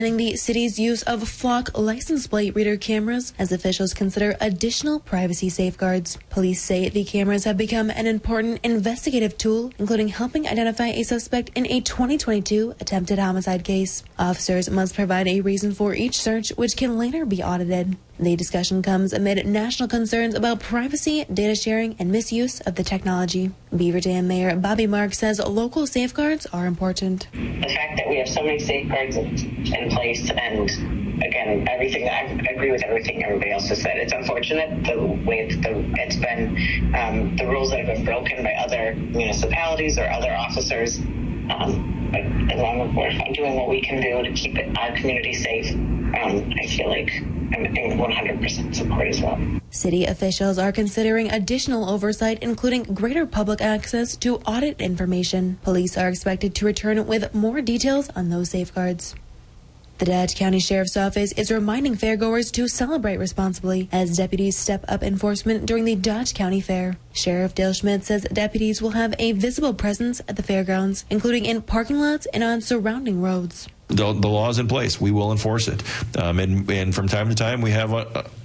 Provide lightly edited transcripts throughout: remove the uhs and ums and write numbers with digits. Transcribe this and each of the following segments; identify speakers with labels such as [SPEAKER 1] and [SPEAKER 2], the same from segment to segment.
[SPEAKER 1] The city's use of Flock license plate reader cameras as officials consider additional privacy safeguards. Police say the cameras have become an important investigative tool, including helping identify a suspect in a 2022 attempted homicide case. Officers must provide a reason for each search, which can later be audited. The discussion comes amid national concerns about privacy, data sharing, and misuse of the technology. Beaver Dam Mayor Bobby Mark says local safeguards are important.
[SPEAKER 2] The fact that we have so many safeguards in place, and again, I agree with everything everybody else has said. It's unfortunate the way it's been, the rules that have been broken by other municipalities or other officers. But as long as we're doing what we can do to keep our community safe, I feel like I'm in 100% support as well.
[SPEAKER 1] City officials are considering additional oversight, including greater public access to audit information. Police are expected to return with more details on those safeguards. The Dodge County Sheriff's Office is reminding fairgoers to celebrate responsibly as deputies step up enforcement during the Dodge County Fair. Sheriff Dale Schmidt says deputies will have a visible presence at the fairgrounds, including in parking lots and on surrounding roads.
[SPEAKER 3] The law is in place. We will enforce it. And from time to time, we have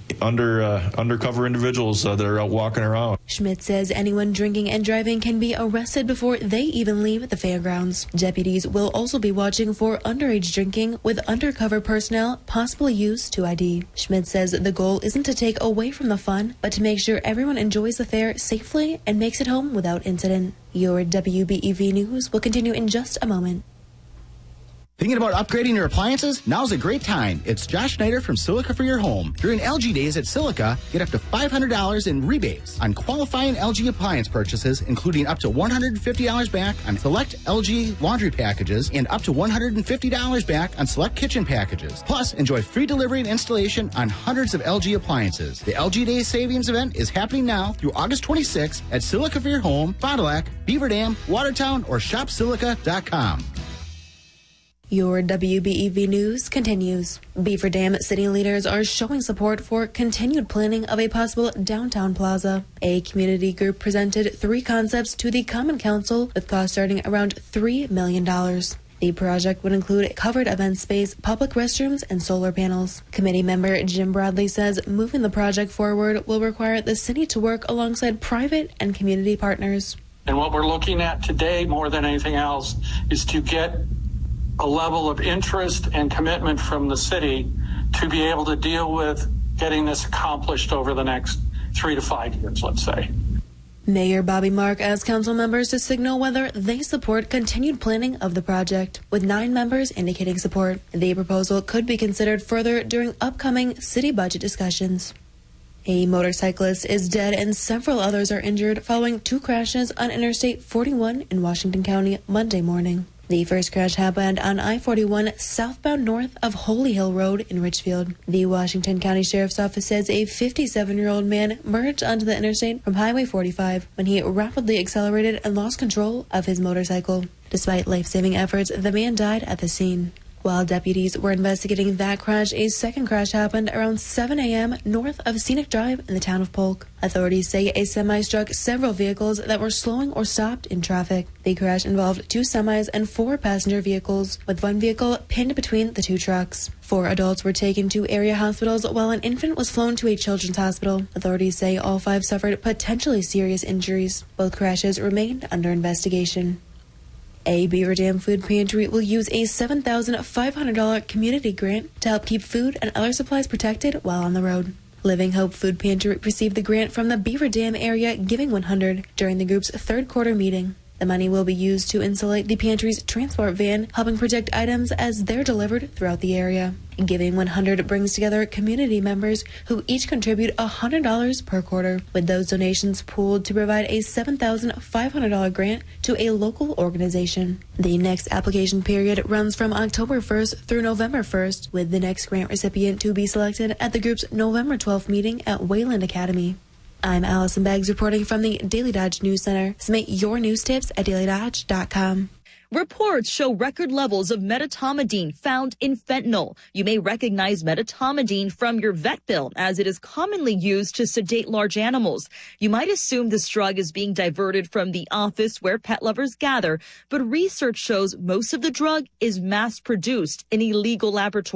[SPEAKER 3] undercover individuals that are out walking around.
[SPEAKER 1] Schmidt says anyone drinking and driving can be arrested before they even leave the fairgrounds. Deputies will also be watching for underage drinking with undercover personnel possibly used to ID. Schmidt says the goal isn't to take away from the fun, but to make sure everyone enjoys the fair safely and makes it home without incident. Your WBEV News will continue in just a moment.
[SPEAKER 4] Thinking about upgrading your appliances? Now's a great time. It's Josh Schneider from Silica for your home. During LG Days at Silica, get up to $500 in rebates on qualifying LG appliance purchases, including up to $150 back on select LG laundry packages and up to $150 back on select kitchen packages. Plus, enjoy free delivery and installation on hundreds of LG appliances. The LG Days Savings event is happening now through August 26th at Silica for your home, Fond du Lac, Beaver Dam, Watertown, or shopsilica.com.
[SPEAKER 1] Your WBEV News continues. Beaver Dam city leaders are showing support for continued planning of a possible downtown plaza. A community group presented 3 concepts to the Common Council with costs starting around $3 million. The project would include covered event space, public restrooms, and solar panels. Committee member Jim Bradley says moving the project forward will require the city to work alongside private and community partners.
[SPEAKER 5] And what we're looking at today, more than anything else, is to get a level of interest and commitment from the city to be able to deal with getting this accomplished over the next 3 to 5 years, let's say.
[SPEAKER 1] Mayor Bobby Mark asked council members to signal whether they support continued planning of the project, with 9 members indicating support. The proposal could be considered further during upcoming city budget discussions. A motorcyclist is dead and several others are injured following 2 crashes on Interstate 41 in Washington County Monday morning. The first crash happened on I-41 southbound north of Holy Hill Road in Richfield. The Washington County Sheriff's Office says a 57-year-old man merged onto the interstate from Highway 45 when he rapidly accelerated and lost control of his motorcycle. Despite life-saving efforts, the man died at the scene. While deputies were investigating that crash, a second crash happened around 7 a.m. north of Scenic Drive in the town of Polk. Authorities say a semi struck several vehicles that were slowing or stopped in traffic. The crash involved 2 semis and 4 passenger vehicles, with 1 vehicle pinned between the 2 trucks. 4 adults were taken to area hospitals while an infant was flown to a children's hospital. Authorities say all 5 suffered potentially serious injuries. Both crashes remained under investigation. A Beaver Dam food pantry will use a $7,500 community grant to help keep food and other supplies protected while on the road. Living Hope Food Pantry received the grant from the Beaver Dam Area Giving 100 during the group's 3rd quarter meeting. The money will be used to insulate the pantry's transport van, helping protect items as they're delivered throughout the area. Giving 100 brings together community members who each contribute $100 per quarter, with those donations pooled to provide a $7,500 grant to a local organization. The next application period runs from October 1st through November 1st, with the next grant recipient to be selected at the group's November 12th meeting at Wayland Academy. I'm Allison Beggs reporting from the Daily Dodge News Center. Submit your news tips at dailydodge.com.
[SPEAKER 6] Reports show record levels of medetomidine found in fentanyl. You may recognize medetomidine from your vet bill, as it is commonly used to sedate large animals. You might assume this drug is being diverted from the office where pet lovers gather, but research shows most of the drug is mass-produced in illegal laboratories.